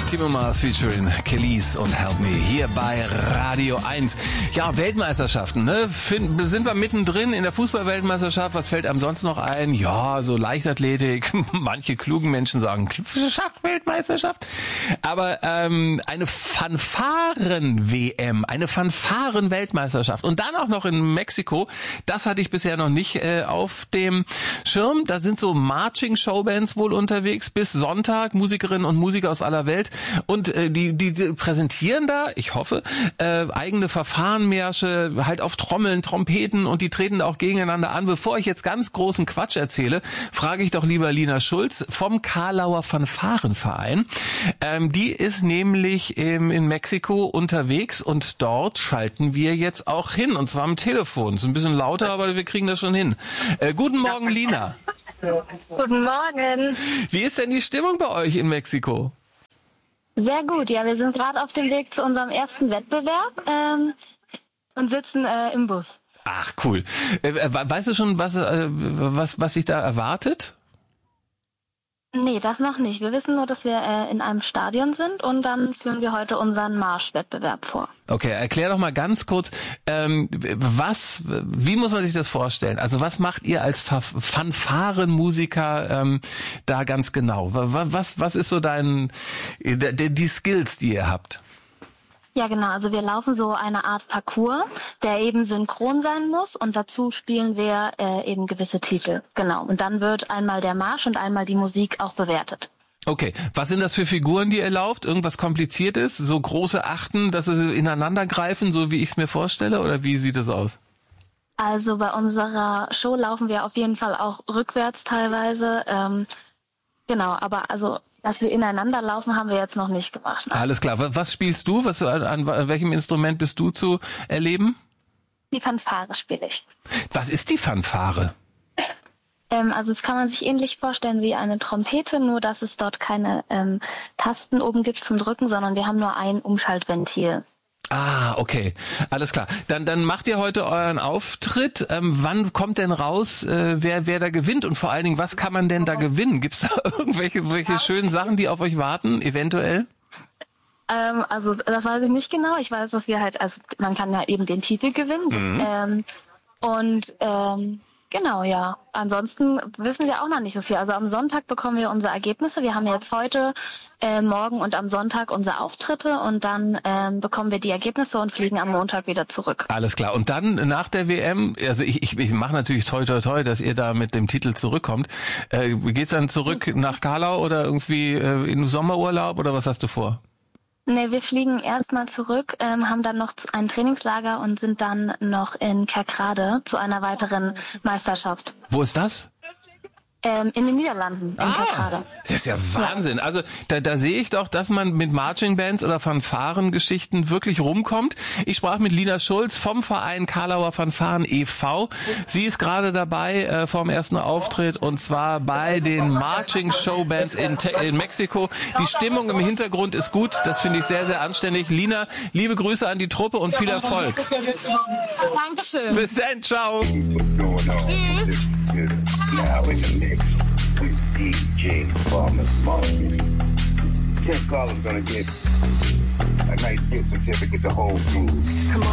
Timo Mars featuring Kelis und Help Me hier bei Radio 1. Ja, Weltmeisterschaften, ne? Sind wir mittendrin in der Fußball-Weltmeisterschaft? Was fällt einem sonst noch ein? Ja, so Leichtathletik. Manche klugen Menschen sagen Schach-Weltmeisterschaft. Aber eine Fanfaren-WM, eine Fanfaren-Weltmeisterschaft und dann auch noch in Mexiko, das hatte ich bisher noch nicht auf dem Schirm. Da sind so Marching-Showbands wohl unterwegs bis Sonntag, Musikerinnen und Musiker aus aller Welt. Und die präsentieren da, ich hoffe, eigene Verfahrenmärsche, halt auf Trommeln, Trompeten und die treten da auch gegeneinander an. Bevor ich jetzt ganz großen Quatsch erzähle, frage ich doch lieber Lina Schulz vom Karlauer Fanfarenverein. Die ist nämlich in Mexiko unterwegs und dort schalten wir jetzt auch hin und zwar am Telefon. Ist ein bisschen lauter, aber wir kriegen das schon hin. Guten Morgen, Lina. Guten Morgen. Wie ist denn die Stimmung bei euch in Mexiko? Sehr gut, ja, wir sind gerade auf dem Weg zu unserem ersten Wettbewerb und sitzen im Bus. Ach, cool. Weißt du schon, was sich da erwartet? Nee, das noch nicht. Wir wissen nur, dass wir in einem Stadion sind und dann führen wir heute unseren Marschwettbewerb vor. Okay, erklär doch mal ganz kurz, wie muss man sich das vorstellen? Also was macht ihr als Fanfarenmusiker da ganz genau? Was ist so die Skills, die ihr habt? Ja, genau. Also wir laufen so eine Art Parcours, der eben synchron sein muss und dazu spielen wir eben gewisse Titel. Genau. Und dann wird einmal der Marsch und einmal die Musik auch bewertet. Okay. Was sind das für Figuren, die ihr lauft? Irgendwas Kompliziertes? So große Achten, dass sie ineinander greifen, so wie ich es mir vorstelle? Oder wie sieht es aus? Also bei unserer Show laufen wir auf jeden Fall auch rückwärts teilweise. Genau, aber also dass wir ineinander laufen, haben wir jetzt noch nicht gemacht. Nein. Alles klar. Was spielst du? An welchem Instrument bist du zu erleben? Die Fanfare spiele ich. Was ist die Fanfare? Also das kann man sich ähnlich vorstellen wie eine Trompete, nur dass es dort keine Tasten oben gibt zum Drücken, sondern wir haben nur ein Umschaltventil. Ah, okay. Alles klar. Dann macht ihr heute euren Auftritt. Wann kommt denn raus, wer da gewinnt? Und vor allen Dingen, was kann man denn da gewinnen? Gibt's da irgendwelche schönen Sachen, die auf euch warten, eventuell? Also das weiß ich nicht genau. Ich weiß, dass wir man kann ja eben den Titel gewinnen. Genau, ja. Ansonsten wissen wir auch noch nicht so viel. Also am Sonntag bekommen wir unsere Ergebnisse. Wir haben jetzt heute, morgen und am Sonntag unsere Auftritte und dann bekommen wir die Ergebnisse und fliegen am Montag wieder zurück. Alles klar. Und dann nach der WM, also ich mache natürlich toi toi toi, dass ihr da mit dem Titel zurückkommt. Geht's dann zurück nach Karlau oder irgendwie in Sommerurlaub oder was hast du vor? Nee, wir fliegen erstmal zurück, haben dann noch ein Trainingslager und sind dann noch in Kerkrade zu einer weiteren Meisterschaft. Wo ist das? In den Niederlanden, in Kerkrade. Das ist ja Wahnsinn. Ja. Also da sehe ich doch, dass man mit Marching Bands oder Fanfarengeschichten wirklich rumkommt. Ich sprach mit Lina Schulz vom Verein Karlauer Fanfaren e.V. Sie ist gerade dabei vorm ersten Auftritt und zwar bei den Marching Showbands in Mexiko. Die Stimmung im Hintergrund ist gut. Das finde ich sehr, sehr anständig. Lina, liebe Grüße an die Truppe und viel Erfolg. Dankeschön. Bis dann, ciao. Tschüss. Now in the mix with DJ Performance Marketing. Ken Carlin's gonna get a nice gift certificate to hold through.